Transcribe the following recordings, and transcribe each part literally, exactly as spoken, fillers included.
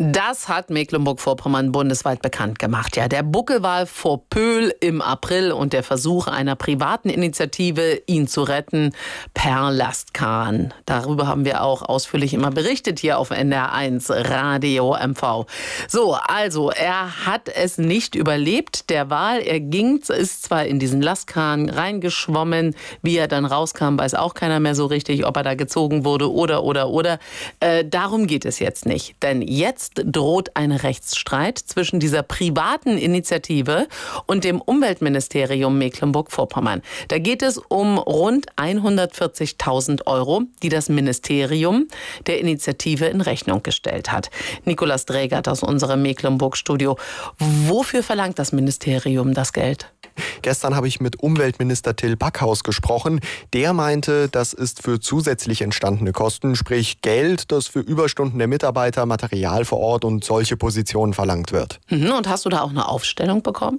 Das hat Mecklenburg-Vorpommern bundesweit bekannt gemacht. Ja, der Buckelwal vor Pöhl im April und der Versuch einer privaten Initiative, ihn zu retten per Lastkahn. Darüber haben wir auch ausführlich immer berichtet hier auf N D R eins Radio M V. So, also er hat es nicht überlebt, der Wal. Er ging, ist zwar in diesen Lastkahn reingeschwommen, wie er dann rauskam, weiß auch keiner mehr so richtig, ob er da gezogen wurde oder, oder, oder. Äh, darum geht es jetzt nicht, denn jetzt droht ein Rechtsstreit zwischen dieser privaten Initiative und dem Umweltministerium Mecklenburg-Vorpommern. Da geht es um rund hundertvierzigtausend Euro, die das Ministerium der Initiative in Rechnung gestellt hat. Nikolaus Drägert aus unserem Mecklenburg-Studio. Wofür verlangt das Ministerium das Geld? Gestern habe ich mit Umweltminister Till Backhaus gesprochen. Der meinte, das ist für zusätzlich entstandene Kosten, sprich Geld, das für Überstunden der Mitarbeiter, Material vor Ort und solche Positionen verlangt wird. Und hast du da auch eine Aufstellung bekommen?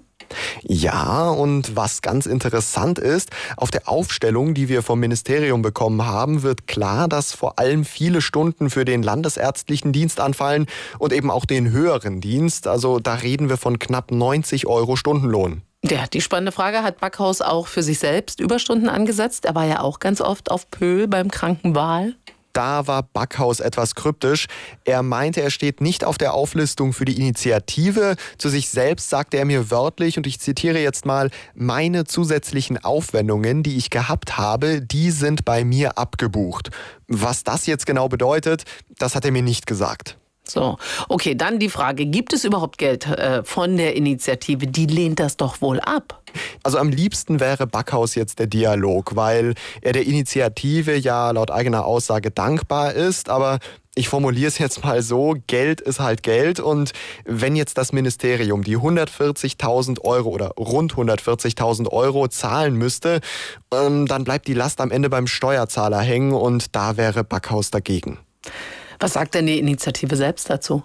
Ja, und was ganz interessant ist, auf der Aufstellung, die wir vom Ministerium bekommen haben, wird klar, dass vor allem viele Stunden für den landesärztlichen Dienst anfallen und eben auch den höheren Dienst. Also da reden wir von knapp neunzig Euro Stundenlohn. Ja, die spannende Frage, hat Backhaus auch für sich selbst Überstunden angesetzt? Er war ja auch ganz oft auf Pöhl beim kranken Wal. Da war Backhaus etwas kryptisch. Er meinte, er steht nicht auf der Auflistung für die Initiative. Zu sich selbst sagte er mir wörtlich, und ich zitiere jetzt mal, meine zusätzlichen Aufwendungen, die ich gehabt habe, die sind bei mir abgebucht. Was das jetzt genau bedeutet, das hat er mir nicht gesagt. So, okay, dann die Frage, gibt es überhaupt Geld äh, von der Initiative? Die lehnt das doch wohl ab. Also am liebsten wäre Backhaus jetzt der Dialog, weil er der Initiative ja laut eigener Aussage dankbar ist, aber ich formuliere es jetzt mal so, Geld ist halt Geld, und wenn jetzt das Ministerium die hundertvierzigtausend Euro oder rund hundertvierzigtausend Euro zahlen müsste, ähm, dann bleibt die Last am Ende beim Steuerzahler hängen, und da wäre Backhaus dagegen. Was sagt denn die Initiative selbst dazu?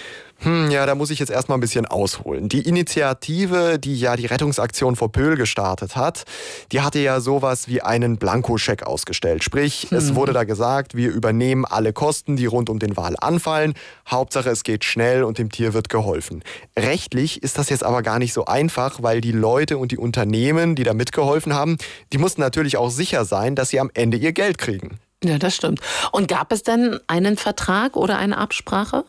Hm, ja, da muss ich jetzt erstmal ein bisschen ausholen. Die Initiative, die ja die Rettungsaktion vor Pöhl gestartet hat, die hatte ja sowas wie einen Blankoscheck ausgestellt. Sprich, hm. es wurde da gesagt, wir übernehmen alle Kosten, die rund um den Wal anfallen. Hauptsache, es geht schnell und dem Tier wird geholfen. Rechtlich ist das jetzt aber gar nicht so einfach, weil die Leute und die Unternehmen, die da mitgeholfen haben, die mussten natürlich auch sicher sein, dass sie am Ende ihr Geld kriegen. Ja, das stimmt. Und gab es denn einen Vertrag oder eine Absprache?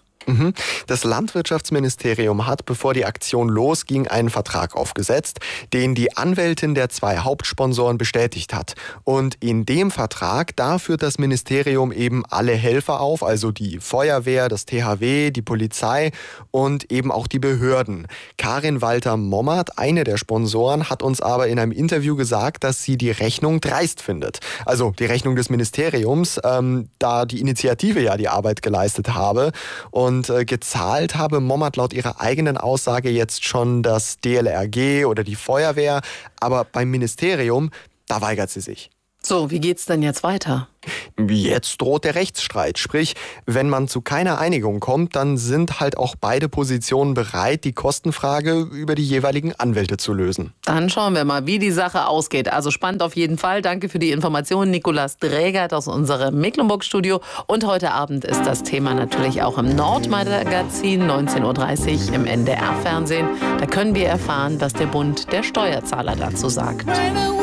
Das Landwirtschaftsministerium hat, bevor die Aktion losging, einen Vertrag aufgesetzt, den die Anwältin der zwei Hauptsponsoren bestätigt hat. Und in dem Vertrag, da führt das Ministerium eben alle Helfer auf, also die Feuerwehr, das T H W, die Polizei und eben auch die Behörden. Karin Walter-Mommert, eine der Sponsoren, hat uns aber in einem Interview gesagt, dass sie die Rechnung dreist findet. Also die Rechnung des Ministeriums, ähm, da die Initiative ja die Arbeit geleistet habe. Und Und äh, gezahlt habe Mommert laut ihrer eigenen Aussage jetzt schon das D L R G oder die Feuerwehr. Aber beim Ministerium, da weigert sie sich. So, wie geht's denn jetzt weiter? Jetzt droht der Rechtsstreit. Sprich, wenn man zu keiner Einigung kommt, dann sind halt auch beide Positionen bereit, die Kostenfrage über die jeweiligen Anwälte zu lösen. Dann schauen wir mal, wie die Sache ausgeht. Also spannend auf jeden Fall. Danke für die Informationen, Nikolaus Drägert aus unserem Mecklenburg-Studio. Und heute Abend ist das Thema natürlich auch im Nordmagazin, neunzehn Uhr dreißig im N D R-Fernsehen. Da können wir erfahren, was der Bund der Steuerzahler dazu sagt.